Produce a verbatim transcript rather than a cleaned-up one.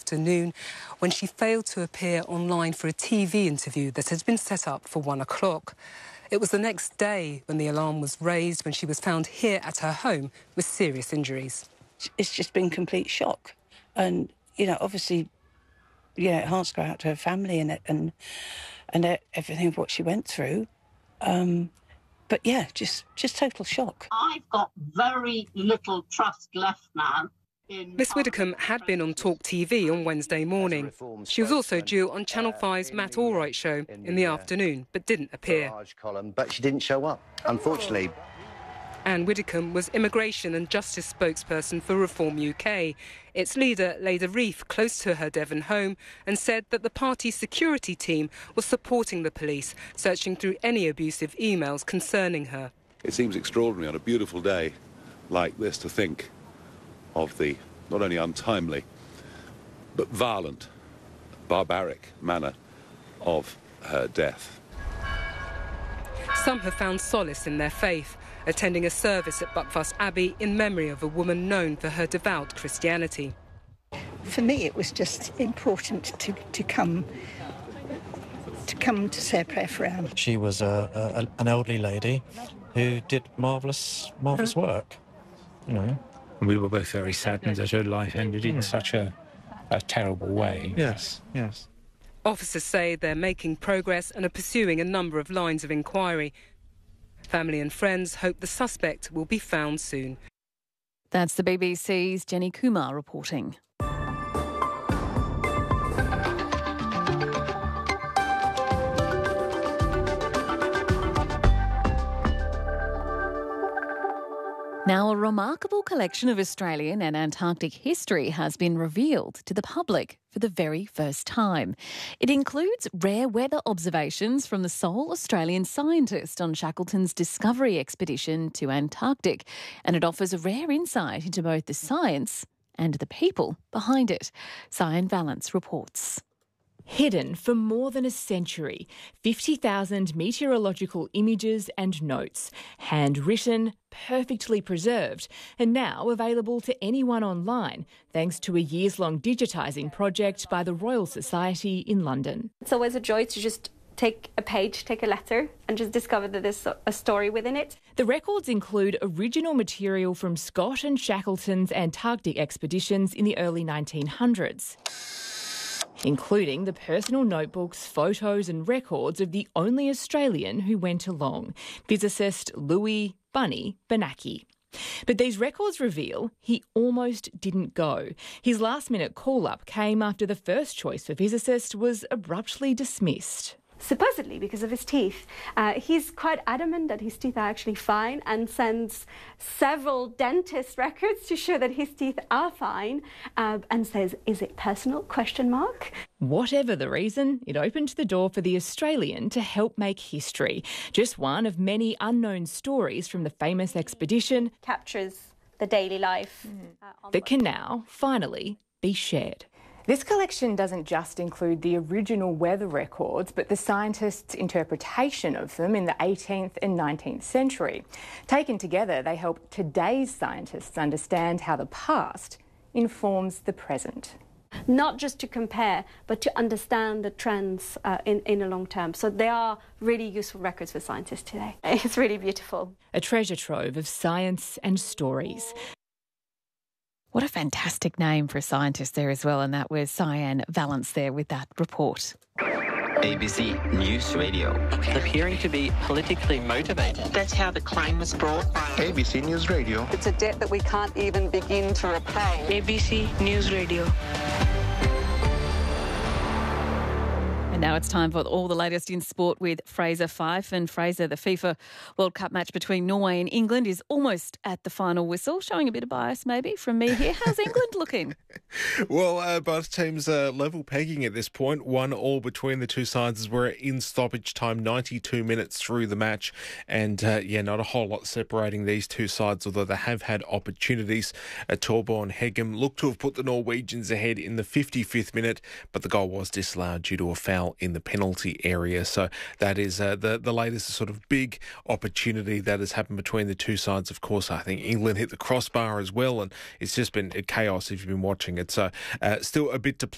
afternoon when she failed to appear online for a T V interview that had been set up for one o'clock. It was the next day when the alarm was raised when she was found here at her home with serious injuries. It's just been complete shock. And, you know, obviously, you know, hearts go out to her family and and and everything of what she went through. Um, but, yeah, just, just total shock. I've got very little trust left now. Miss Widdicombe had been on Talk T V on Wednesday morning. She was also due on Channel five's Matt Allwright show in the afternoon, but didn't appear. But she didn't show up, unfortunately. Anne Widdicombe was immigration and justice spokesperson for Reform U K. Its leader laid a wreath close to her Devon home and said that the party's security team was supporting the police, searching through any abusive emails concerning her. It seems extraordinary on a beautiful day like this to think of the not only untimely but violent, barbaric manner of her death. Some have found solace in their faith, attending a service at Buckfast Abbey in memory of a woman known for her devout Christianity. For me, it was just important to, to come to come to say a prayer for Anne. She was a, a, an elderly lady who did marvellous, marvellous work, you know. We were both very saddened that her life ended in such a, a terrible way. Yes, yes. Officers say they're making progress and are pursuing a number of lines of inquiry. Family and friends hope the suspect will be found soon. That's the B B C's Jenny Kumar reporting. Now, a remarkable collection of Australian and Antarctic history has been revealed to the public for the very first time. It includes rare weather observations from the sole Australian scientist on Shackleton's Discovery expedition to Antarctic, and it offers a rare insight into both the science and the people behind it. Cyan Valance reports. Hidden for more than a century, fifty thousand meteorological images and notes, handwritten, perfectly preserved, and now available to anyone online thanks to a years-long digitising project by the Royal Society in London. It's always a joy to just take a page, take a letter, and just discover that there's a story within it. The records include original material from Scott and Shackleton's Antarctic expeditions in the early nineteen hundreds. Including the personal notebooks, photos and records of the only Australian who went along, physicist Louis Bunny Benacki. But these records reveal he almost didn't go. His last-minute call-up came after the first choice for physicist was abruptly dismissed. Supposedly because of his teeth. Uh, he's quite adamant that his teeth are actually fine and sends several dentist records to show that his teeth are fine uh, and says, is it personal, question mark? Whatever the reason, it opened the door for the Australian to help make history. Just one of many unknown stories from the famous expedition. Captures the daily life. Mm. Uh, that can now, finally, be shared. This collection doesn't just include the original weather records, but the scientists' interpretation of them in the eighteenth and nineteenth century. Taken together, they help today's scientists understand how the past informs the present. Not just to compare, but to understand the trends uh, in, in a long term. So they are really useful records for scientists today. It's really beautiful. A treasure trove of science and stories. What a fantastic name for a scientist there as well, and that was Cyan Valance there with that report. A B C News Radio. Okay. Appearing to be politically motivated. That's how the claim was brought. A B C News Radio. It's a debt that we can't even begin to repay. A B C News Radio. And now it's time for all the latest in sport with Fraser Fyfe. And Fraser, the FIFA World Cup match between Norway and England is almost at the final whistle, showing a bit of bias maybe from me here. How's England looking? Well, uh, both teams are level pegging at this point. One all between the two sides as we're in stoppage time, ninety-two minutes through the match. And, uh, yeah, not a whole lot separating these two sides, although they have had opportunities. Uh, Torbjørn Heggem looked to have put the Norwegians ahead in the fifty-fifth minute, but the goal was disallowed due to a foul in the penalty area. So that is uh, the, the latest sort of big opportunity that has happened between the two sides. Of course, I think England hit the crossbar as well, and it's just been chaos if you've been watching it. So uh, still a bit to play.